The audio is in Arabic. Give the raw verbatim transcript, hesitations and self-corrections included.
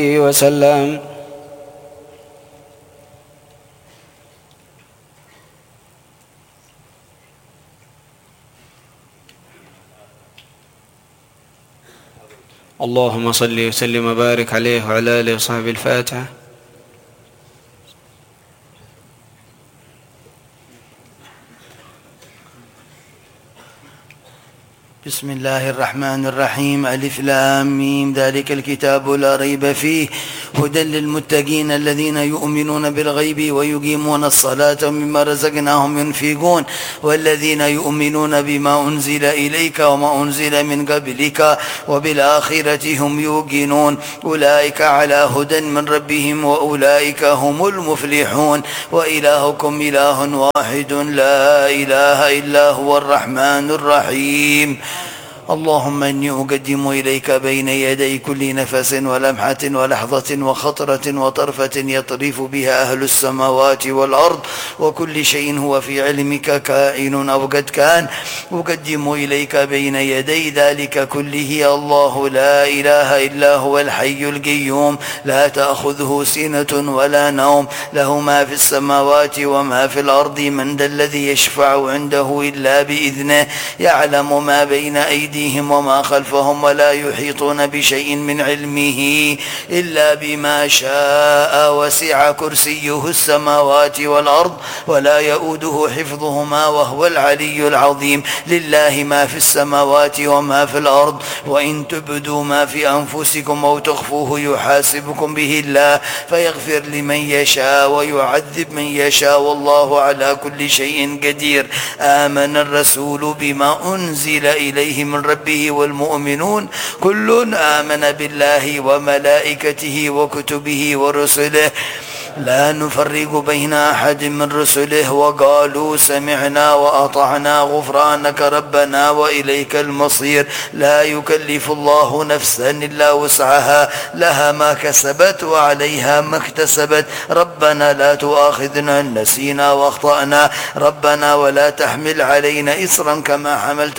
وسلم. اللهم صل وسلم وبارك عليه وعلى آله وصحبه. الفاتحة. بسم الله الرحمن الرحيم. ألف لام ميم. ذلك الكتاب لا ريب فيه هدى للمتقين الذين يؤمنون بالغيب ويقيمون الصلاة ومما رزقناهم ينفقون والذين يؤمنون بما أنزل إليك وما أنزل من قبلك وبالآخرة هم يوقنون أولئك على هدى من ربهم وأولئك هم المفلحون. وإلهكم إله واحد لا إله إلا هو الرحمن الرحيم. اللهم إني أقدم إليك بين يدي كل نفس ولمحة ولحظة وخطرة وطرفة يطرف بها أهل السماوات والأرض وكل شيء هو في علمك كائن أو قد كان. أقدم إليك بين يدي ذلك كله الله لا إله إلا هو الحي القيوم لا تأخذه سنة ولا نوم له ما في السماوات وما في الأرض من ذا الذي يشفع عنده إلا بإذنه يعلم ما بين أيديهم وما خلفهم ولا يحيطون بشيء من علمه إلا بما شاء وسع كرسيه السماوات والأرض ولا يؤوده حفظهما وهو العلي العظيم. لله ما في السماوات وما في الأرض وإن تبدوا ما في أنفسكم أو تخفوه يحاسبكم به الله فيغفر لمن يشاء ويعذب من يشاء والله على كل شيء قدير. آمن الرسول بما أنزل إليه من ربه والمؤمنون كل آمن بالله وملائكته وكتبه ورسله لا نفرق بين أحد من رسله وقالوا سمعنا وأطعنا غفرانك ربنا وإليك المصير. لا يكلف الله نفسا إلا وسعها لها ما كسبت وعليها ما اكتسبت. ربنا لا تؤاخذنا إن نسينا واخطأنا ربنا ولا تحمل علينا إصرا كما حملت